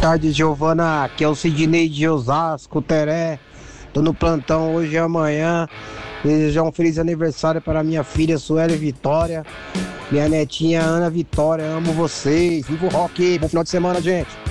tarde, Giovana. Aqui é o Sidney de Osasco, Teré. Tô no plantão hoje e amanhã. Desejar um feliz aniversário para minha filha Sueli Vitória, minha netinha Ana Vitória. Amo vocês. Viva o rock. Bom final de semana, gente.